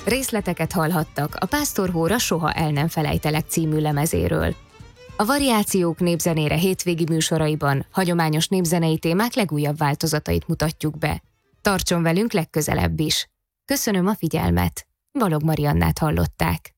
Részleteket hallhattak a Pásztorhóra Soha el nem felejtelek című lemezéről. A Variációk népzenére hétvégi műsoraiban hagyományos népzenei témák legújabb változatait mutatjuk be. Tartson velünk legközelebb is! Köszönöm a figyelmet! Balogh Mariannát hallották.